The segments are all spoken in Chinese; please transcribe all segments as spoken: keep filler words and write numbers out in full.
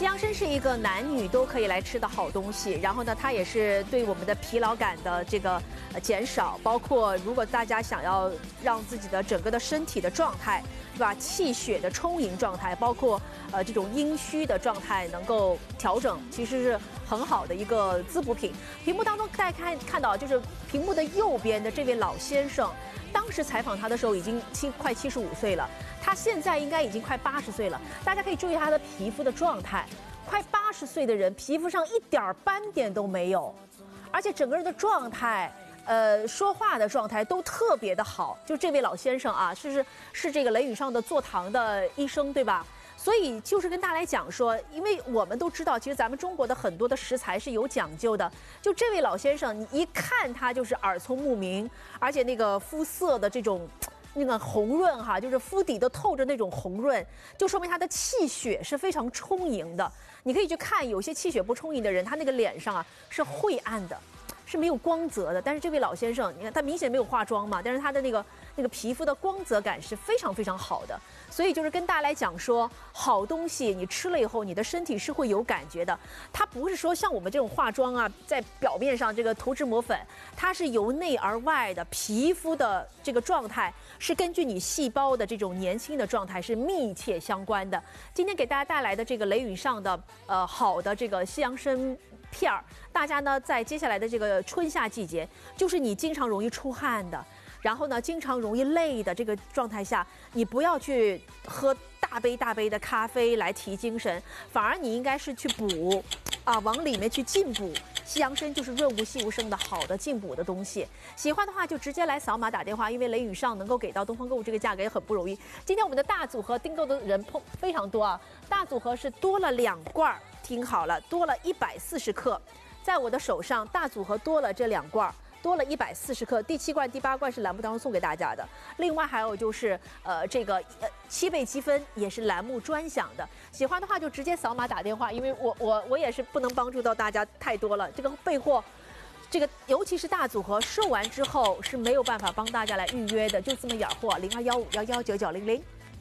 西洋参是一个男女都可以来吃的好东西，然后呢，它也是对我们的疲劳感的这个呃减少，包括如果大家想要让自己的整个的身体的状态，对吧？气血的充盈状态，包括呃这种阴虚的状态能够调整，其实是很好的一个滋补品。屏幕当中大家看看到，就是屏幕的右边的这位老先生，当时采访他的时候已经七快七十五岁了。 他现在应该已经快八十岁了，大家可以注意他的皮肤的状态。快八十岁的人，皮肤上一点斑点都没有，而且整个人的状态，呃，说话的状态都特别的好。就这位老先生啊，是是是这个雷宇上的坐堂的医生，对吧？所以就是跟大家来讲说，因为我们都知道，其实咱们中国的很多的食材是有讲究的。就这位老先生，你一看他就是耳聪目明，而且那个肤色的这种。 那个红润哈，就是肤底都透着那种红润，就说明他的气血是非常充盈的。你可以去看，有些气血不充盈的人，他那个脸上啊是晦暗的，是没有光泽的。但是这位老先生，你看他明显没有化妆嘛，但是他的那个那个皮肤的光泽感是非常非常好的。所以就是跟大家来讲说，好东西你吃了以后，你的身体是会有感觉的。它不是说像我们这种化妆啊，在表面上这个涂脂抹粉，它是由内而外的，皮肤的这个状态。 是根据你细胞的这种年轻的状态是密切相关的。今天给大家带来的这个雷允上的呃好的这个西洋参片儿，大家呢在接下来的这个春夏季节，就是你经常容易出汗的，然后呢经常容易累的这个状态下，你不要去喝大杯大杯的咖啡来提精神，反而你应该是去补，啊往里面去进补。 西洋参就是润物细无声的好的进补的东西，喜欢的话就直接来扫码打电话，因为雷宇上能够给到东方购物这个价格也很不容易。今天我们的大组合订购的人碰非常多啊，大组合是多了两罐，听好了，多了一百四十克，在我的手上大组合多了这两罐。 多了一百四十克，第七罐、第八罐是栏目当中送给大家的。另外还有就是，呃，这个呃七倍积分也是栏目专享的。喜欢的话就直接扫码打电话，因为我我我也是不能帮助到大家太多了。这个备货，这个尤其是大组合售完之后是没有办法帮大家来预约的，就这么点货，零二幺五幺幺九九零零。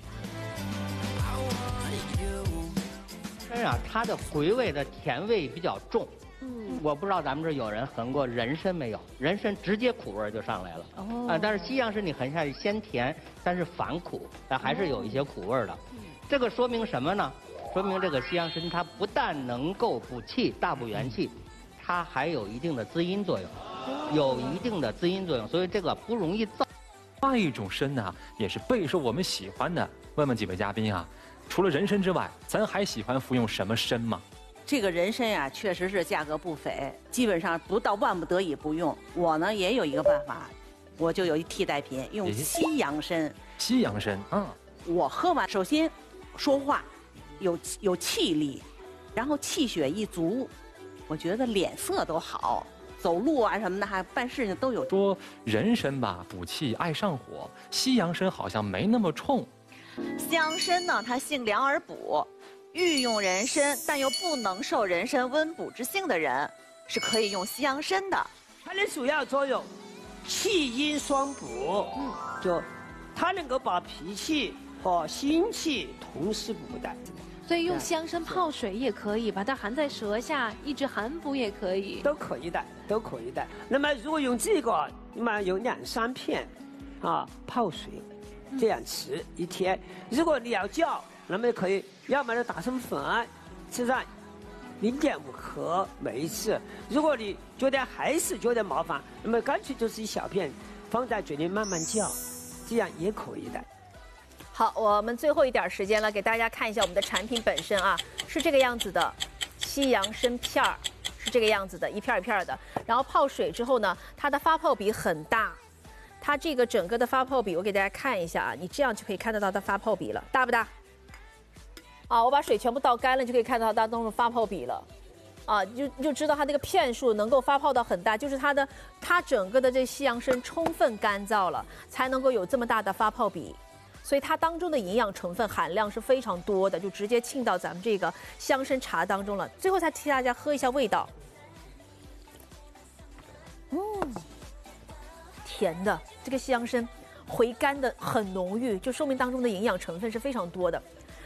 参啊，它的回味的甜味比较重。 嗯， 我不知道咱们这有人横过人参没有？人参直接苦味就上来了。哦，啊，但是西洋参你横下去先甜，但是反苦，但还是有一些苦味的。嗯，这个说明什么呢？说明这个西洋参它不但能够补气、大补元气，它还有一定的滋阴作用，有一定的滋阴作用，所以这个不容易燥。 另一种参呢，也是备受我们喜欢的。问问几位嘉宾啊，除了人参之外，咱还喜欢服用什么参吗？ 这个人参呀，确实是价格不菲，基本上不到万不得已不用。我呢也有一个办法，我就有一替代品，用西洋参。 西洋参，嗯， 我喝完，首先说话有有气力，然后气血一足，我觉得脸色都好，走路啊什么的，还办事情都有。 说人参吧，补气爱上火，西洋参好像没那么冲。 西洋参呢，它性凉而补。 欲用人参，但又不能受人参温补之性的人，是可以用西洋参的。 它的主要作用，气阴双补，嗯，就它能够把脾气和心气同时补的。 所以用西洋参泡水也可以，把它含在舌下，抑制寒补也可以。 都可以的，都可以的。那么如果用这个，那么有两三片，啊，泡水，这样吃一天。如果你要叫。 那么可以，要么呢打成粉，吃上零点五克每一次。如果你觉得还是觉得麻烦，那么干脆就是一小片，放在嘴里慢慢嚼，这样也可以的。 好，我们最后一点时间了，给大家看一下我们的产品本身啊，是这个样子的，西洋参片儿是这个样子的，一片一片的。然后泡水之后呢，它的发泡比很大，它这个整个的发泡比，我给大家看一下啊，你这样就可以看得到它发泡比了，大不大？ 啊，我把水全部倒干了，就可以看到它当中的发泡比了，啊，就就知道它那个片数能够发泡到很大，就是它的它整个的这西洋参充分干燥了，才能够有这么大的发泡比，所以它当中的营养成分含量是非常多的，就直接浸到咱们这个香参茶当中了。最后再替大家喝一下味道，嗯，甜的，这个西洋参回甘的很浓郁，就说明当中的营养成分是非常多的。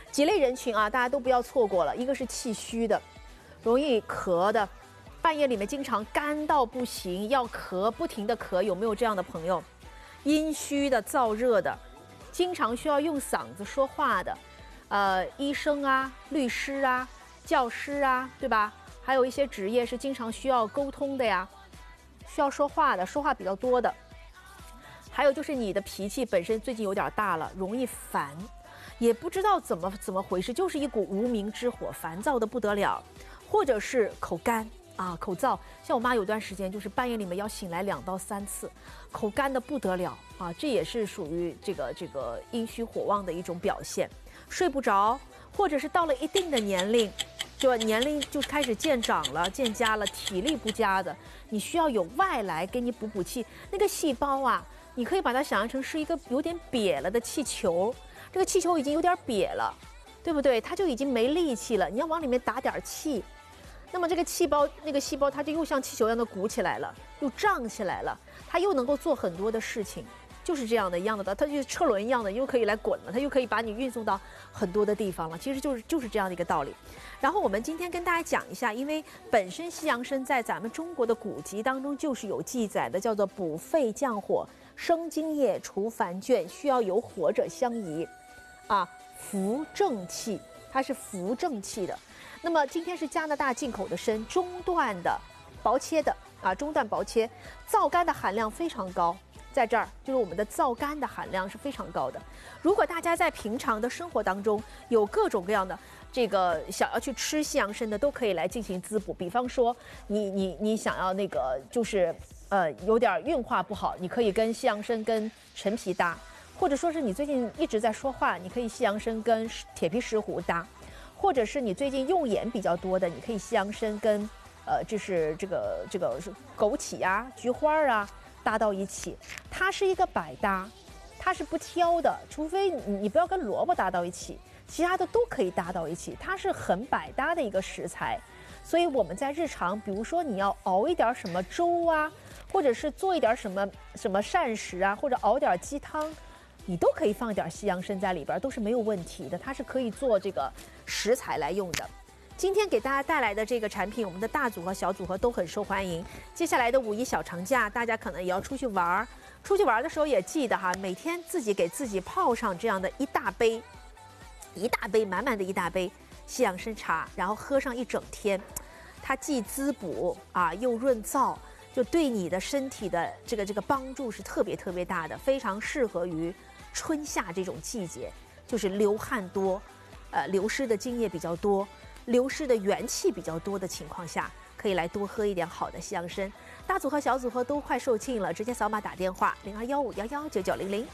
几类人群啊，大家都不要错过了。一个是气虚的，容易咳的，半夜里面经常干到不行，要咳，不停的咳，有没有这样的朋友？阴虚的、燥热的，经常需要用嗓子说话的，呃，医生啊、律师啊、教师啊，对吧？还有一些职业是经常需要沟通的呀，需要说话的，说话比较多的。还有就是你的脾气本身最近有点大了，容易烦，也不知道怎么怎么回事，就是一股无名之火，烦躁的不得了，或者是口干啊，口燥。像我妈有段时间就是半夜里面要醒来两到三次，口干的不得了啊，这也是属于这个这个阴虚火旺的一种表现。睡不着，或者是到了一定的年龄，就年龄就开始渐长了、渐佳了，体力不佳的，你需要有外来给你补补气。那个细胞啊，你可以把它想象成是一个有点瘪了的气球，这个气球已经有点瘪了，对不对？它就已经没力气了，你要往里面打点气，那么这个细胞那个细胞它就又像气球一样的鼓起来了，又胀起来了，它又能够做很多的事情，就是这样的一样的，它就车轮一样的，又可以来滚了，它又可以把你运送到很多的地方了，其实就是就是这样的一个道理。然后我们今天跟大家讲一下，因为本身西洋参在咱们中国的古籍当中就是有记载的，叫做补肺降火、生津液、除烦倦，需要有火者相宜，啊，扶正气，它是扶正气的。那么今天是加拿大进口的参，中段的、薄切的啊，中段薄切，皂苷的含量非常高，在这儿就是我们的皂苷的含量是非常高的。如果大家在平常的生活当中有各种各样的这个想要去吃西洋参的，都可以来进行滋补。比方说你你你想要那个就是呃有点运化不好，你可以跟西洋参跟陈皮搭，或者说是你最近一直在说话，你可以西洋参跟铁皮石斛搭。或者是你最近用眼比较多的，你可以西洋参跟，呃，就是这个这个是枸杞啊、菊花啊搭到一起，它是一个百搭，它是不挑的，除非你你不要跟萝卜搭到一起，其他的都可以搭到一起，它是很百搭的一个食材。所以我们在日常，比如说你要熬一点什么粥啊，或者是做一点什么什么膳食啊，或者熬点鸡汤。你都可以放点西洋参在里边，都是没有问题的，它是可以做这个食材来用的。今天给大家带来的这个产品，我们的大组和小组合都很受欢迎。接下来的五一小长假，大家可能也要出去玩，出去玩的时候也记得哈，每天自己给自己泡上这样的一大杯，一大杯满满的一大杯西洋参茶，然后喝上一整天，它既滋补啊又润燥。就对你的身体的这个这个帮助是特别特别大的，非常适合于春夏这种季节，就是流汗多，呃，流失的津液比较多，流失的元气比较多的情况下，可以来多喝一点好的西洋参。大组合、小组合都快售罄了，直接扫码打电话零二幺五幺幺九九零零。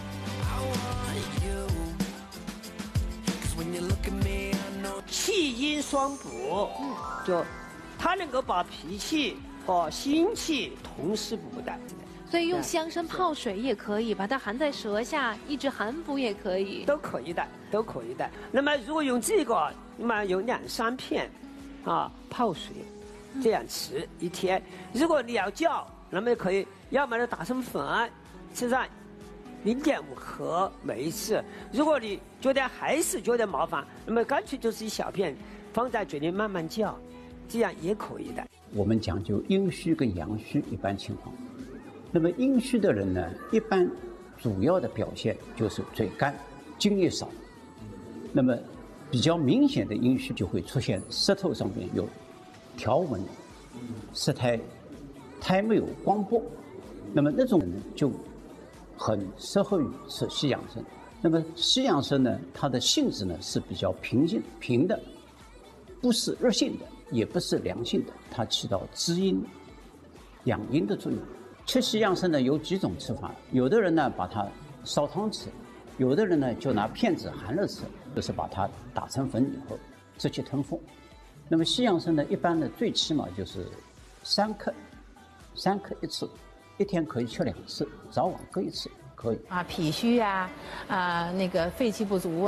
气阴双补，嗯，就它能够把脾气和心气同时补的。 所以用西洋参泡水也可以，把它含在舌下，一直含服也可以， 都可以的，都可以的。那么如果用这个，那么有两三片，啊，泡水，这样吃一天。如果你要叫，那么可以，要么就打成粉，吃上零点五克每一次。如果你觉得还是觉得麻烦，那么干脆就是一小片，放在嘴里慢慢叫，这样也可以的。 我们讲究阴虚跟阳虚一般情况。那么阴虚的人呢，一般主要的表现就是嘴干、津液少。那么比较明显的阴虚就会出现舌头上面有条纹，舌苔苔没有光波。那么那种人就很适合于吃西洋参。那么西洋参呢，它的性质呢是比较平性平的，不是热性的，也不是凉性的，它起到滋阴、养阴的作用。吃西洋参呢有几种吃法，有的人呢把它烧汤吃，有的人呢就拿片子含了吃，就是把它打成粉以后直接吞服。那么西洋参呢，一般呢最起码就是三克，三克一次，一天可以吃两次，早晚各一次可以。 啊，脾虚啊，啊那个肺气不足